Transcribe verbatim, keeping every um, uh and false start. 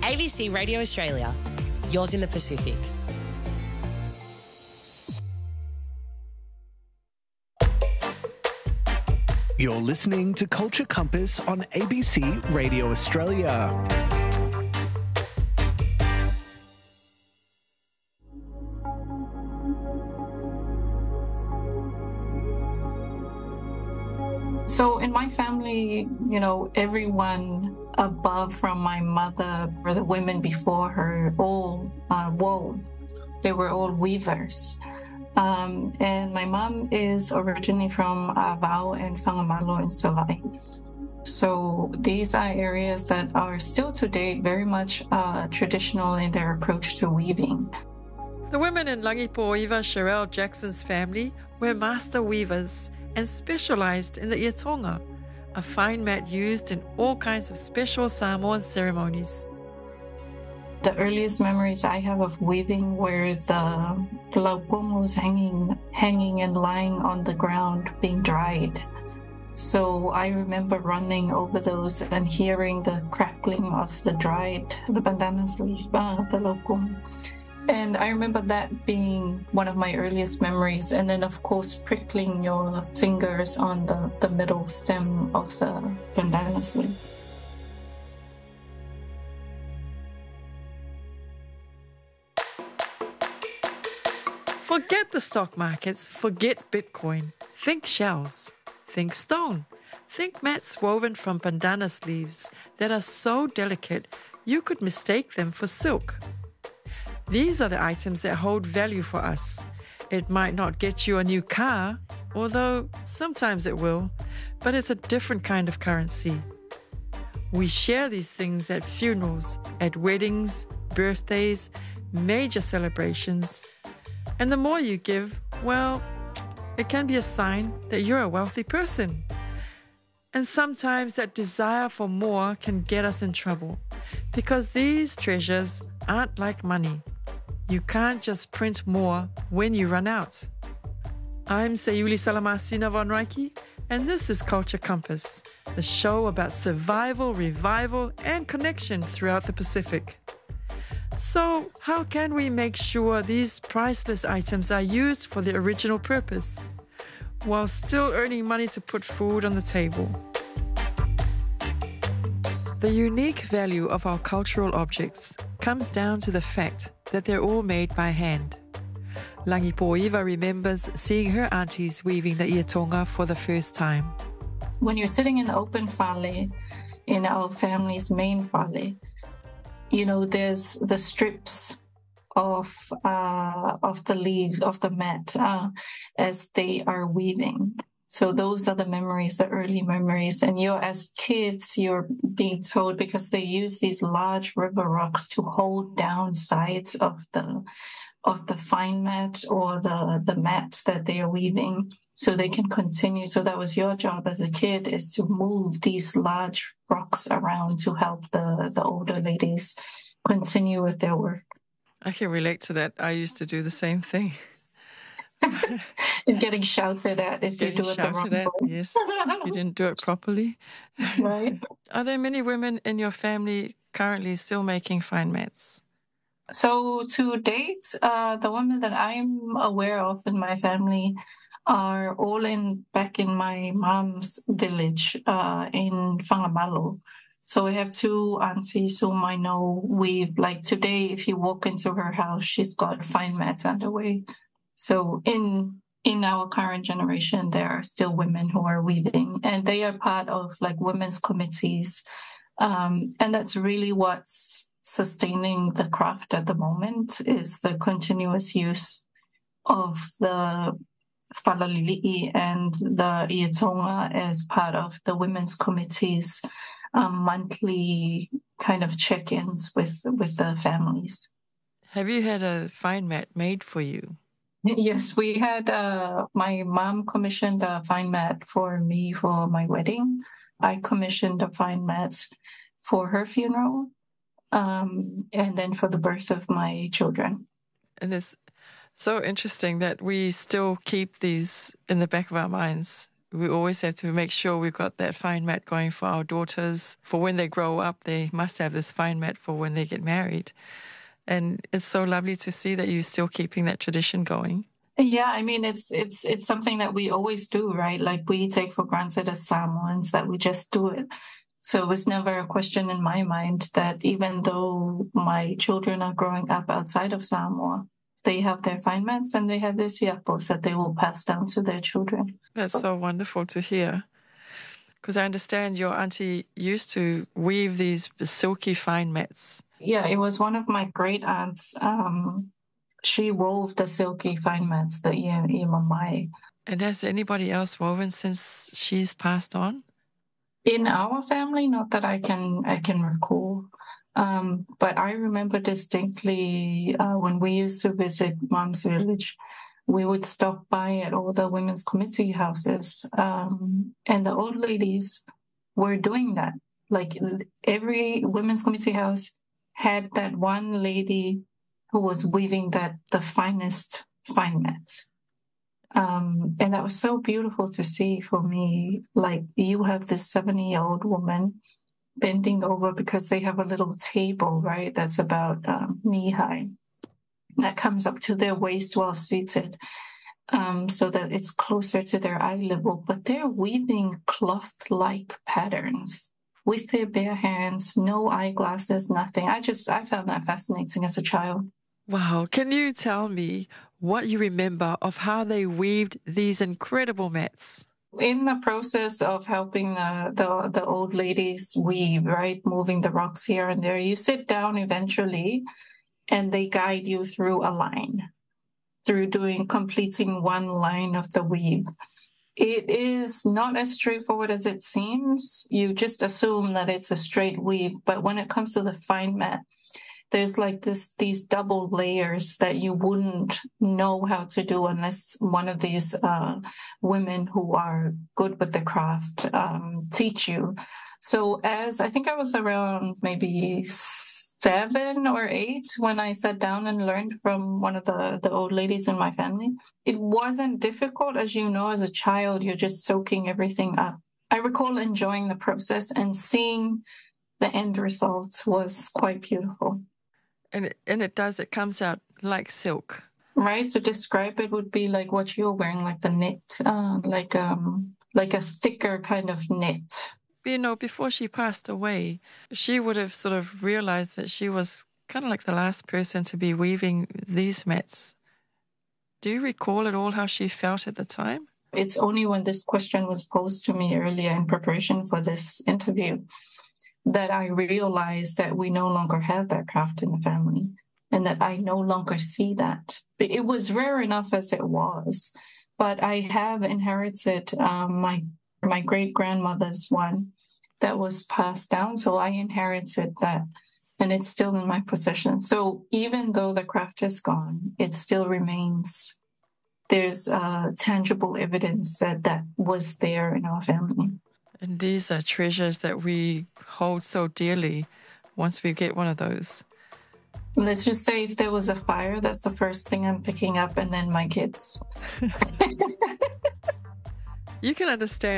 A B C Radio Australia, yours in the Pacific. You're listening to Culture Compass on A B C Radio Australia. So in my family, you know, everyone above from my mother or the women before her all uh, wove. They were all weavers. Um, and my mom is originally from Avao and Whangamalo in Savai. So these are areas that are still to date very much uh, traditional in their approach to weaving. The women in Langipoiva Sherelle Jackson's family were master weavers and specialized in the iatonga, a fine mat used in all kinds of special Samoan ceremonies. The earliest memories I have of weaving were the, the laupomos hanging, hanging and lying on the ground being dried. So I remember running over those and hearing the crackling of the dried, the bandana sleeve, uh, the laupom. And I remember that being one of my earliest memories. And then, of course, prickling your fingers on the, the middle stem of the bandana sleeve. Forget the stock markets, forget Bitcoin. Think shells, think stone, think mats woven from bandana sleeves that are so delicate you could mistake them for silk. These are the items that hold value for us. It might not get you a new car, although sometimes it will, but it's a different kind of currency. We share these things at funerals, at weddings, birthdays, major celebrations. And the more you give, well, it can be a sign that you're a wealthy person. And sometimes that desire for more can get us in trouble, because these treasures aren't like money. You can't just print more when you run out. I'm Sayuli Salamasina von Reiki, and this is Culture Compass, the show about survival, revival, and connection throughout the Pacific. So, how can we make sure these priceless items are used for their original purpose, while still earning money to put food on the table? The unique value of our cultural objects comes down to the fact that they're all made by hand. Langipoiva remembers seeing her aunties weaving the iatonga for the first time. When you're sitting in the open fale, in our family's main fale, you know, there's the strips of uh, of the leaves of the mat uh, as they are weaving. So those are the memories, the early memories. And you're, as kids, you're being told, because they use these large river rocks to hold down sides of the of the fine mat or the, the mat that they are weaving so they can continue. So that was your job as a kid, is to move these large rocks around to help the, the older ladies continue with their work. I can relate to that. I used to do the same thing. And getting shouted at if getting you do it the wrong way. Yes, if you didn't do it properly. Right. Are there many women in your family currently still making fine mats? So to date, uh, the women that I'm aware of in my family are all in back in my mom's village uh, in Whangamalo. So I have two aunties whom I know weave. Like today, if you walk into her house, she's got fine mats underway. So in in our current generation, there are still women who are weaving, and they are part of like women's committees. Um, and that's really what's sustaining the craft at the moment, is the continuous use of the falalili'i and the iatonga as part of the women's committees' um, monthly kind of check-ins with, with the families. Have you had a fine mat made for you? Yes, we had, uh, my mom commissioned a fine mat for me for my wedding. I commissioned a fine mat for her funeral, um, and then for the birth of my children. And it's so interesting that we still keep these in the back of our minds, we always have to make sure we've got that fine mat going for our daughters. For when they grow up, they must have this fine mat for when they get married. And it's so lovely to see that you're still keeping that tradition going. Yeah, I mean, it's it's it's something that we always do, right? Like we take for granted as Samoans that we just do it. So it was never a question in my mind that even though my children are growing up outside of Samoa, they have their fine mats and they have their siapos that they will pass down to their children. That's so wonderful to hear. Because I understand your auntie used to weave these silky fine mats. Yeah, it was one of my great aunts. Um, she wove the silky fine mats, the imamai. And has anybody else woven since she's passed on? In our family, not that I can I can recall. Um, but I remember distinctly uh, when we used to visit Mom's village, we would stop by at all the women's committee houses, um, and the old ladies were doing that. Like every women's committee house had that one lady who was weaving that the finest fine mats. Um, and that was so beautiful to see for me. Like you have this seventy-year-old woman bending over because they have a little table, right? That's about um, knee high. That comes up to their waist while seated, um, so that it's closer to their eye level. But they're weaving cloth-like patterns with their bare hands, no eyeglasses, nothing. I just, I found that fascinating as a child. Wow. Can you tell me what you remember of how they weaved these incredible mats? In the process of helping the, the, the old ladies weave, right, moving the rocks here and there, you sit down eventually and they guide you through a line, through doing, completing one line of the weave. It is not as straightforward as it seems. You just assume that it's a straight weave, but when it comes to the fine mat, there's like this these double layers that you wouldn't know how to do unless one of these uh, women who are good with the craft um, teach you. So as I think I was around maybe seven or eight when I sat down and learned from one of the, the old ladies in my family, it wasn't difficult. As you know, as a child, you're just soaking everything up. I recall enjoying the process and seeing the end results was quite beautiful. And it, and it does, it comes out like silk. Right, to describe it would be like what you're wearing, like the knit, uh, like um, like a thicker kind of knit. You know, before she passed away, she would have sort of realized that she was kind of like the last person to be weaving these mats. Do you recall at all how she felt at the time? It's only when this question was posed to me earlier in preparation for this interview that I realized that we no longer have that craft in the family and that I no longer see that. It was rare enough as it was, but I have inherited um, my my great-grandmother's one that was passed down, so I inherited that, and it's still in my possession. So even though the craft is gone, it still remains. There's uh, tangible evidence that that was there in our family. And these are treasures that we hold so dearly once we get one of those. Let's just say if there was a fire, that's the first thing I'm picking up, and then my kids. You can understand